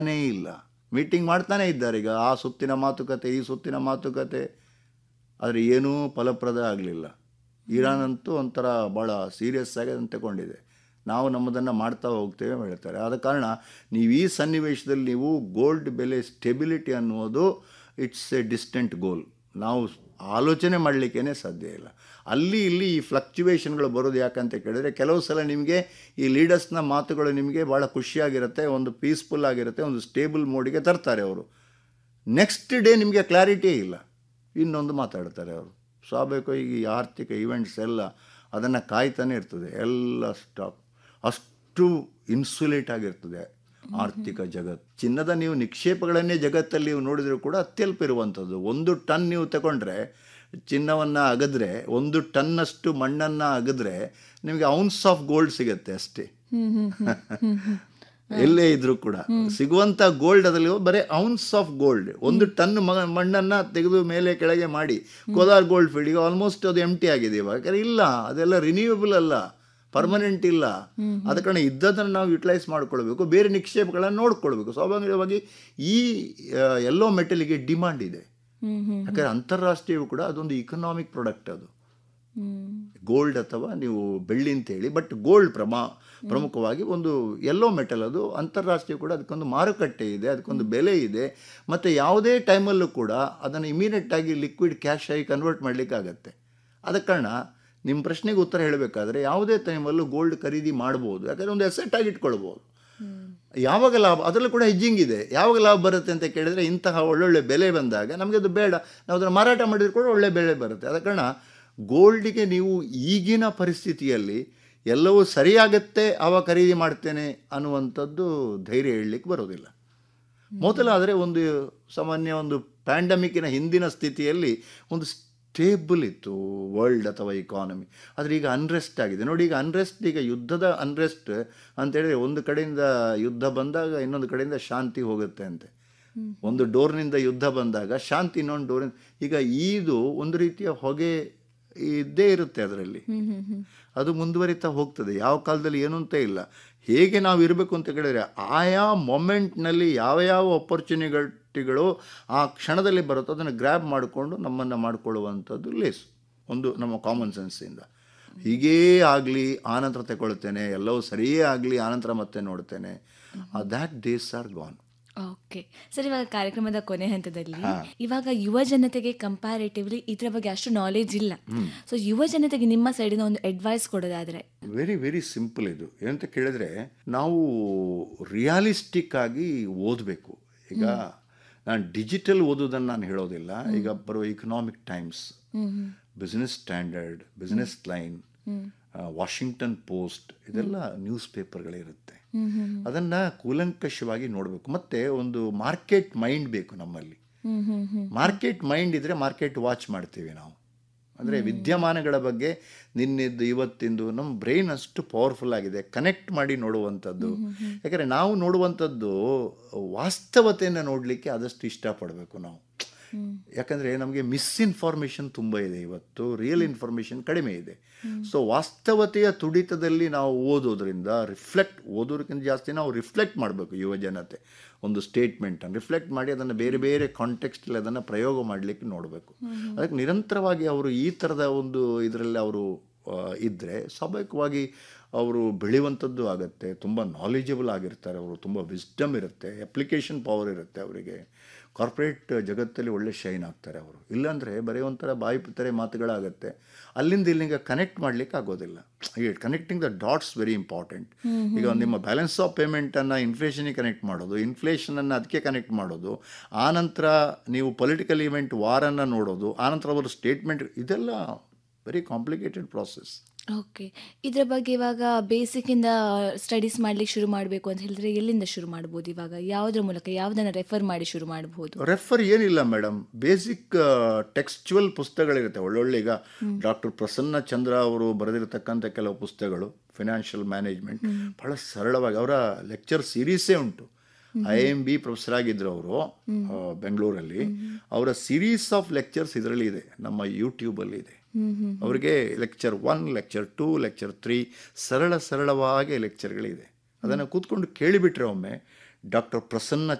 ಇಲ್ಲ. ಮೀಟಿಂಗ್ ಮಾಡ್ತಾನೆ ಇದ್ದಾರೆ ಈಗ, ಆ ಸುತ್ತಿನ ಮಾತುಕತೆ ಈ ಸುತ್ತಿನ ಮಾತುಕತೆ, ಆದರೆ ಏನೂ ಫಲಪ್ರದ ಆಗಲಿಲ್ಲ. ಇರಾನ್ ಅಂತೂ ಒಂಥರ ಭಾಳ ಸೀರಿಯಸ್ ಆಗಿ ಅದನ್ನು ತಗೊಂಡಿದೆ. ನಾವು ನಮ್ಮದನ್ನು ಮಾಡ್ತಾ ಹೋಗ್ತೇವೆ ಹೇಳ್ತಾರೆ. ಆದ ಕಾರಣ ನೀವು ಈ ಸನ್ನಿವೇಶದಲ್ಲಿ ನೀವು ಗೋಲ್ಡ್ ಬೆಲೆ ಸ್ಟೆಬಿಲಿಟಿ ಅನ್ನುವುದು ಇಟ್ಸ್ ಎ ಡಿಸ್ಟೆಂಟ್ ಗೋಲ್. ನಾವು ಆಲೋಚನೆ ಮಾಡಲಿಕ್ಕೇ ಸಾಧ್ಯ ಇಲ್ಲ. ಅಲ್ಲಿ ಇಲ್ಲಿ ಈ ಫ್ಲಕ್ಚುವೇಷನ್ಗಳು ಬರೋದು ಯಾಕಂತ ಕೇಳಿದರೆ, ಕೆಲವು ಸಲ ನಿಮಗೆ ಈ ಲೀಡರ್ಸ್ನ ಮಾತುಗಳು ನಿಮಗೆ ಭಾಳ ಖುಷಿಯಾಗಿರುತ್ತೆ, ಒಂದು ಪೀಸ್ಫುಲ್ ಆಗಿರುತ್ತೆ, ಒಂದು ಸ್ಟೇಬಲ್ ಮೋಡಿಗೆ ತರ್ತಾರೆ ಅವರು. ನೆಕ್ಸ್ಟ್ ಡೇ ನಿಮಗೆ ಕ್ಲಾರಿಟಿಯೇ ಇಲ್ಲ, ಇನ್ನೊಂದು ಮಾತಾಡ್ತಾರೆ ಅವರು. ಸ್ವಾಭಾವಿಕವಾಗಿ ಈ ಆರ್ಥಿಕ ಇವೆಂಟ್ಸ್ ಎಲ್ಲ ಅದನ್ನು ಕಾಯ್ತಾನೆ ಇರ್ತದೆ. ಎಲ್ಲ ಸ್ಟಾಪ್, ಅಷ್ಟು ಇನ್ಸುಲೇಟ್ ಆಗಿರ್ತದೆ ಆರ್ಥಿಕ ಜಗತ್ತು. ಚಿನ್ನದ ನೀವು ನಿಕ್ಷೇಪಗಳನ್ನೇ ಜಗತ್ತಲ್ಲಿ ನೀವು ನೋಡಿದರೂ ಕೂಡ ಅತ್ಯಲ್ಪ ಇರುವಂಥದ್ದು. 1 ಟನ್ ನೀವು ತಗೊಂಡ್ರೆ ಚಿನ್ನವನ್ನು ಅಗದ್ರೆ, 1 ಟನ್ನಷ್ಟು ಮಣ್ಣನ್ನು ಅಗದ್ರೆ ನಿಮಗೆ ಔನ್ಸ್ ಆಫ್ ಗೋಲ್ಡ್ ಸಿಗುತ್ತೆ ಅಷ್ಟೇ. ಎಲ್ಲೇ ಇದ್ರೂ ಕೂಡ ಸಿಗುವಂಥ ಗೋಲ್ಡ್ ಅದರಲ್ಲಿ ಬರೀ ಔನ್ಸ್ ಆಫ್ ಗೋಲ್ಡ್. 1 ಟನ್ ಮಣ್ಣನ್ನು ತೆಗೆದು ಮೇಲೆ ಕೆಳಗೆ ಮಾಡಿ ಕೋಲಾರ್ ಗೋಲ್ಡ್ ಫೀಲ್ಡ್ ಈಗ ಆಲ್ಮೋಸ್ಟ್ ಅದು ಎಂಟಿ ಆಗಿದೆ ಇವಾಗ. ಇಲ್ಲ, ಅದೆಲ್ಲ ರಿನ್ಯೂಯಬಲ್ ಅಲ್ಲ, ಪರ್ಮನೆಂಟ್ ಇಲ್ಲ. ಆದ ಕಾರಣ ಇದ್ದದನ್ನು ನಾವು ಯುಟಿಲೈಸ್ ಮಾಡ್ಕೊಳ್ಬೇಕು, ಬೇರೆ ನಿಕ್ಷೇಪಗಳನ್ನು ನೋಡ್ಕೊಳ್ಬೇಕು. ಸ್ವಾಭಾವಿಕವಾಗಿ ಈ ಎಲ್ಲೋ ಮೆಟಲಿಗೆ ಡಿಮಾಂಡ್ ಇದೆ. ಯಾಕಂದರೆ ಅಂತಾರಾಷ್ಟ್ರೀಯವು ಕೂಡ ಅದೊಂದು ಇಕನಾಮಿಕ್ ಪ್ರಾಡಕ್ಟ್ ಅದು, ಗೋಲ್ಡ್ ಅಥವಾ ನೀವು ಬೆಳ್ಳಿ ಅಂತೇಳಿ. ಬಟ್ ಗೋಲ್ಡ್ ಪ್ರಮುಖವಾಗಿ ಒಂದು ಎಲ್ಲೋ ಮೆಟಲ್, ಅದು ಅಂತಾರಾಷ್ಟ್ರೀಯ ಕೂಡ ಅದಕ್ಕೊಂದು ಮಾರುಕಟ್ಟೆ ಇದೆ, ಅದಕ್ಕೊಂದು ಬೆಲೆ ಇದೆ. ಮತ್ತು ಯಾವುದೇ ಟೈಮಲ್ಲೂ ಕೂಡ ಅದನ್ನು ಇಮಿಡಿಯೇಟಾಗಿ ಲಿಕ್ವಿಡ್ ಕ್ಯಾಶ್ ಆಗಿ ಕನ್ವರ್ಟ್ ಮಾಡಲಿಕ್ಕಾಗತ್ತೆ. ಆದ ಕಾರಣ ನಿಮ್ಮ ಪ್ರಶ್ನೆಗೆ ಉತ್ತರ ಹೇಳಬೇಕಾದ್ರೆ ಯಾವುದೇ ಟೈಮಲ್ಲೂ ಗೋಲ್ಡ್ ಖರೀದಿ ಮಾಡ್ಬೋದು, ಯಾಕಂದರೆ ಒಂದು ಅಸೆಟ್ ಆಗಿ ಇಟ್ಕೊಳ್ಬೋದು. ಯಾವಾಗ ಲಾಭ, ಅದರಲ್ಲೂ ಕೂಡ ಹೆಜ್ಜಿಂಗ್ ಇದೆ. ಯಾವಾಗ ಲಾಭ ಬರುತ್ತೆ ಅಂತ ಕೇಳಿದರೆ, ಇಂತಹ ಒಳ್ಳೊಳ್ಳೆ ಬೆಲೆ ಬಂದಾಗ ನಮಗೆ ಅದು ಬೇಡ, ನಾವು ಅದನ್ನು ಮಾರಾಟ ಮಾಡಿದ್ರು ಕೂಡ ಒಳ್ಳೆ ಬೆಲೆ ಬರುತ್ತೆ. ಆದ ಕಾರಣ ಗೋಲ್ಡಿಗೆ ನೀವು ಈಗಿನ ಪರಿಸ್ಥಿತಿಯಲ್ಲಿ ಎಲ್ಲವೂ ಸರಿಯಾಗತ್ತೆ ಆವಾಗ ಖರೀದಿ ಮಾಡ್ತೇನೆ ಅನ್ನುವಂಥದ್ದು ಧೈರ್ಯ ಹೇಳಲಿಕ್ಕೆ ಬರೋದಿಲ್ಲ. ಮೊದಲಾದರೆ ಒಂದು ಸಾಮಾನ್ಯ ಒಂದು ಪ್ಯಾಂಡಮಿಕ್ಕಿನ ಹಿಂದಿನ ಸ್ಥಿತಿಯಲ್ಲಿ ಒಂದು ಸ್ಟೇಬಲ್ ಇತ್ತು ವರ್ಲ್ಡ್ ಅಥವಾ ಇಕಾನಮಿ. ಆದರೆ ಈಗ ಅನ್ರೆಸ್ಟ್ ಆಗಿದೆ ನೋಡಿ. ಈಗ ಅನ್ರೆಸ್ಟ್, ಈಗ ಯುದ್ಧದ ಅನ್ರೆಸ್ಟ್ ಅಂತೇಳಿದರೆ, ಒಂದು ಕಡೆಯಿಂದ ಯುದ್ಧ ಬಂದಾಗ ಇನ್ನೊಂದು ಕಡೆಯಿಂದ ಶಾಂತಿ ಹೋಗುತ್ತೆ ಅಂತೆ. ಒಂದು ಡೋರ್ನಿಂದ ಯುದ್ಧ ಬಂದಾಗ ಶಾಂತಿ ಇನ್ನೊಂದು ಡೋರ್ನಿಂದ. ಈಗ ಇದು ಒಂದು ರೀತಿಯ ಹೊಗೆ ಇದ್ದೇ ಇರುತ್ತೆ ಅದರಲ್ಲಿ, ಅದು ಮುಂದುವರಿತಾ ಹೋಗ್ತದೆ. ಯಾವ ಕಾಲದಲ್ಲಿ ಏನು ಅಂತ ಇಲ್ಲ. ಹೇಗೆ ನಾವು ಇರಬೇಕು ಅಂತ ಕೇಳಿದರೆ, ಆಯಾ ಮೊಮೆಂಟ್ನಲ್ಲಿ ಯಾವ ಯಾವ ಅಪರ್ಚುನಿಟಿಗಳು ಆ ಕ್ಷಣದಲ್ಲಿ ಬರುತ್ತೋ ಅದನ್ನು ಗ್ರ್ಯಾಬ್ ಮಾಡಿಕೊಂಡು ನಮ್ಮನ್ನು ಮಾಡಿಕೊಳ್ಳುವಂಥದ್ದು ಲೇಸು, ಒಂದು ನಮ್ಮ ಕಾಮನ್ ಸೆನ್ಸಿಂದ. ಹೀಗೇ ಆಗಲಿ ಆನಂತರ ತಗೊಳ್ತೇನೆ, ಎಲ್ಲವೂ ಸರಿಯೇ ಆಗಲಿ ಆನಂತರ ಮತ್ತೆ ನೋಡ್ತೇನೆ, that days are gone. Okay sir, ಇವಾಗ ಕಾರ್ಯಕ್ರಮದ ಕೊನೆ ಹಂತದಲ್ಲಿ ಇವಾಗ ಯುವ ಜನತೆಗೆ ಕಂಪ್ಯಾರಿಟಿವ್ಲಿ ಇದರ ಬಗ್ಗೆ ಅಷ್ಟು ನಾಲೆಜ್ ಇಲ್ಲ. ಸೊ ಯುವ ಜನತೆಗೆ ನಿಮ್ಮ ಸೈಡಿನ ಒಂದು ಅಡ್ವೈಸ್ ಕೊಡೋದಾದ್ರೆ? ವೆರಿ ವೆರಿ ಸಿಂಪಲ್ ಇದು. ಏನಂತ ಕೇಳಿದ್ರೆ, ನಾವು ರಿಯಾಲಿಸ್ಟಿಕ್ ಆಗಿ ಓದಬೇಕು. ಈಗ ನಾನು ಡಿಜಿಟಲ್ ಓದೋದನ್ನು ನಾನು ಹೇಳೋದಿಲ್ಲ. ಈಗ ಬರೋ economic times, business standard, business line, Washington post, ಇದೆಲ್ಲ ನ್ಯೂಸ್ ಪೇಪರ್ಗಳಿರುತ್ತೆ. ಅದನ್ನು ಕೂಲಂಕಷವಾಗಿ ನೋಡಬೇಕು. ಮತ್ತು ಒಂದು ಮಾರ್ಕೆಟ್ ಮೈಂಡ್ ಬೇಕು ನಮ್ಮಲ್ಲಿ. ಮಾರ್ಕೆಟ್ ಮೈಂಡ್ ಇದ್ದರೆ ಮಾರ್ಕೆಟ್ ವಾಚ್ ಮಾಡ್ತೀವಿ ನಾವು. ಅಂದರೆ ವಿದ್ಯಮಾನಗಳ ಬಗ್ಗೆ ನಿನ್ನೆದ್ದು ಇವತ್ತಿಂದು ನಮ್ಮ ಬ್ರೈನ್ ಅಷ್ಟು ಪವರ್ಫುಲ್ ಆಗಿದೆ, ಕನೆಕ್ಟ್ ಮಾಡಿ ನೋಡುವಂಥದ್ದು. ಯಾಕಂದರೆ ನಾವು ನೋಡುವಂಥದ್ದು ವಾಸ್ತವತೆಯನ್ನು ನೋಡಲಿಕ್ಕೆ ಆದಷ್ಟು ಇಷ್ಟಪಡಬೇಕು ನಾವು. ಯಾಕಂದರೆ ನಮಗೆ ಮಿಸ್ಇನ್ಫಾರ್ಮೇಷನ್ ತುಂಬ ಇದೆ ಇವತ್ತು, ರಿಯಲ್ ಇನ್ಫಾರ್ಮೇಷನ್ ಕಡಿಮೆ ಇದೆ. ಸೊ ವಾಸ್ತವತೆಯ ತುಡಿತದಲ್ಲಿ ನಾವು ಓದೋದ್ರಿಂದ ಓದೋದಕ್ಕಿಂತ ಜಾಸ್ತಿ ನಾವು ರಿಫ್ಲೆಕ್ಟ್ ಮಾಡಬೇಕು. ಯುವ ಜನತೆ ಒಂದು ಸ್ಟೇಟ್ಮೆಂಟನ್ನು ರಿಫ್ಲೆಕ್ಟ್ ಮಾಡಿ ಅದನ್ನು ಬೇರೆ ಬೇರೆ ಕಾಂಟೆಕ್ಸ್ಟಲ್ಲಿ ಅದನ್ನು ಪ್ರಯೋಗ ಮಾಡಲಿಕ್ಕೆ ನೋಡಬೇಕು. ಅದಕ್ಕೆ ನಿರಂತರವಾಗಿ ಅವರು ಈ ಥರದ ಒಂದು ಇದರಲ್ಲಿ ಅವರು ಇದ್ದರೆ ಸ್ವಾಭಾವಿಕವಾಗಿ ಅವರು ಬೆಳೆಯುವಂಥದ್ದು ಆಗುತ್ತೆ. ತುಂಬ ನಾಲೆಜಬಲ್ ಆಗಿರ್ತಾರೆ ಅವರು, ತುಂಬ ವಿಸ್ಡಮ್ ಇರುತ್ತೆ, ಅಪ್ಲಿಕೇಶನ್ ಪವರ್ ಇರುತ್ತೆ ಅವರಿಗೆ. ಕಾರ್ಪೊರೇಟ್ ಜಗತ್ತಲ್ಲಿ ಒಳ್ಳೆ ಶೈನ್ ಆಗ್ತಾರೆ ಅವರು. ಇಲ್ಲಾಂದರೆ ಬರೀ ಒಂಥರ ಬಾಯಿ ಪುತ್ತರೆ ಮಾತುಗಳಾಗತ್ತೆ, ಅಲ್ಲಿಂದ ಇಲ್ಲಿಂದ ಕನೆಕ್ಟ್ ಮಾಡಲಿಕ್ಕೆ ಆಗೋದಿಲ್ಲ. Connecting the dots very important. ಈಗ ನಿಮ್ಮ ಬ್ಯಾಲೆನ್ಸ್ ಆಫ್ ಪೇಮೆಂಟನ್ನು ಇನ್ಫ್ಲೇಷನಿಗೆ ಕನೆಕ್ಟ್ ಮಾಡೋದು, ಇನ್ಫ್ಲೇಷನನ್ನು ಅದಕ್ಕೆ ಕನೆಕ್ಟ್ ಮಾಡೋದು, ಆನಂತರ ನೀವು ಪೊಲಿಟಿಕಲ್ ಇವೆಂಟ್ ವಾರನ್ನು ನೋಡೋದು, ಆನಂತರ ಅವರ ಸ್ಟೇಟ್ಮೆಂಟ್, ಇದೆಲ್ಲ ವೆರಿ ಕಾಂಪ್ಲಿಕೇಟೆಡ್ ಪ್ರಾಸೆಸ್. ಓಕೆ, ಇದರ ಬಗ್ಗೆ ಇವಾಗ ಬೇಸಿಕ್ಕಿಂದ ಸ್ಟಡೀಸ್ ಮಾಡ್ಲಿಕ್ಕೆ ಶುರು ಮಾಡಬೇಕು ಅಂತ ಹೇಳಿದ್ರೆ ಎಲ್ಲಿಂದ ಶುರು ಮಾಡ್ಬೋದು? ಇವಾಗ ಯಾವುದ್ರ ಮೂಲಕ, ಯಾವುದನ್ನು ರೆಫರ್ ಮಾಡಿ ಶುರು ಮಾಡ್ಬೋದು? ರೆಫರ್ ಏನಿಲ್ಲ ಮೇಡಮ್, ಬೇಸಿಕ್ ಟೆಕ್ಸ್ಚುವಲ್ ಪುಸ್ತಕಗಳಿರುತ್ತೆ ಒಳ್ಳೊಳ್ಳೆ. ಈಗ ಡಾಕ್ಟರ್ ಪ್ರಸನ್ನ ಚಂದ್ರ ಅವರು ಬರೆದಿರತಕ್ಕಂಥ ಕೆಲವು ಪುಸ್ತಕಗಳು, ಫಿನಾನ್ಷಿಯಲ್ ಮ್ಯಾನೇಜ್ಮೆಂಟ್, ಬಹಳ ಸರಳವಾಗಿ, ಅವರ ಲೆಕ್ಚರ್ ಸೀರೀಸೇ ಉಂಟು. IIMB ಪ್ರೊಫೆಸರ್ ಆಗಿದ್ದರು ಅವರು ಬೆಂಗಳೂರಲ್ಲಿ. ಅವರ ಸೀರೀಸ್ ಆಫ್ ಲೆಕ್ಚರ್ಸ್ ಇದರಲ್ಲಿ ಇದೆ, ನಮ್ಮ ಯೂಟ್ಯೂಬಲ್ಲಿ ಇದೆ. ಅವರಿಗೆ ಲೆಕ್ಚರ್ 1, ಲೆಕ್ಚರ್ 2, ಲೆಕ್ಚರ್ 3 ಸರಳವಾಗಿ ಲೆಕ್ಚರ್ಗಳಿದೆ. ಅದನ್ನು ಕೂತ್ಕೊಂಡು ಕೇಳಿಬಿಟ್ರೆ ಒಮ್ಮೆ ಡಾಕ್ಟರ್ ಪ್ರಸನ್ನ